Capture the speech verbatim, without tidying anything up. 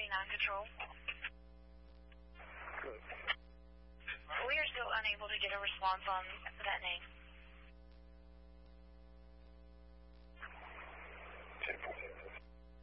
ninety-nine Control. Good. We are still unable to get a response on that name.